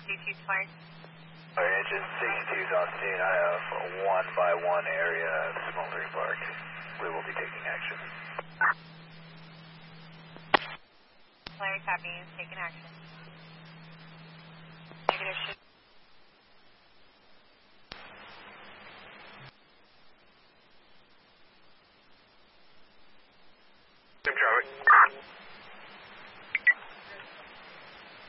Alright, engine 62's on scene. I have a 1-by-1 area of Smoldering Park. We will be taking action. Larry copy, taking action. Negative should. Traffic.